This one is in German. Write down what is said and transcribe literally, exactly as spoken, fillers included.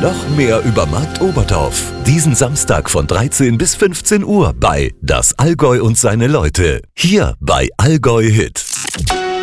noch mehr über Markt Oberdorf. Diesen Samstag von dreizehn bis fünfzehn Uhr bei Das Allgäu und seine Leute. Hier bei Allgäu Hit.